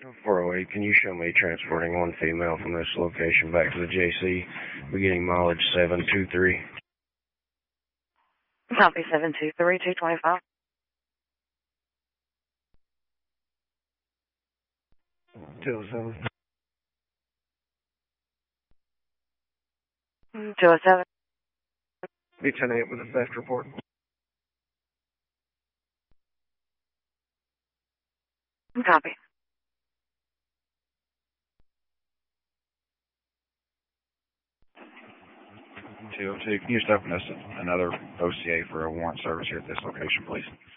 408, can you show me transporting one female from this location back to the JC, beginning mileage 723? Copy 723, 225. 207. 207. Be 10-8 with a theft report. Copy. 202, can you just open us another OCA for a warrant service here at this location, please?